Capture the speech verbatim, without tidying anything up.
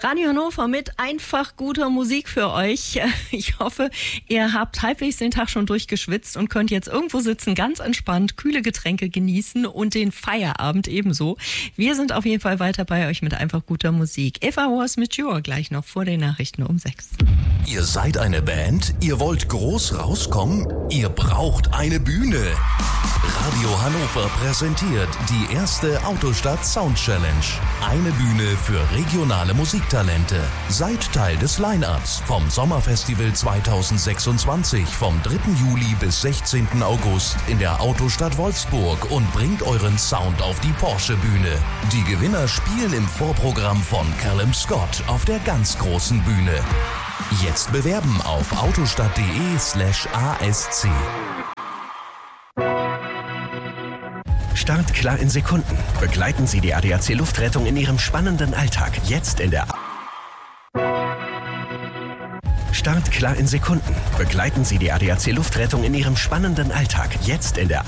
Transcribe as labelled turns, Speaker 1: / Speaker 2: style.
Speaker 1: Radio Hannover mit einfach guter Musik für euch. Ich hoffe, ihr habt halbwegs den Tag schon durchgeschwitzt und könnt jetzt irgendwo sitzen, ganz entspannt, kühle Getränke genießen und den Feierabend ebenso. Wir sind auf jeden Fall weiter bei euch mit einfach guter Musik. If I Was Mature, gleich noch vor den Nachrichten um sechs.
Speaker 2: Ihr seid eine Band? Ihr wollt groß rauskommen? Ihr braucht eine Bühne. Radio Hannover präsentiert die erste Autostadt Sound Challenge. Eine Bühne für regionale Musiktalente. Seid Teil des Line-Ups vom Sommerfestival zweitausendsechsundzwanzig vom dritten Juli bis sechzehnten August in der Autostadt Wolfsburg und bringt euren Sound auf die Porsche-Bühne. Die Gewinner spielen im Vorprogramm von Callum Scott auf der ganz großen Bühne. Jetzt bewerben auf autostadt.de slash ASC.
Speaker 3: Startklar in Sekunden. Begleiten Sie die A D A C Luftrettung in Ihrem spannenden Alltag. Jetzt in der Startklar in Sekunden. Begleiten Sie die A D A C Luftrettung in Ihrem spannenden Alltag. Jetzt in der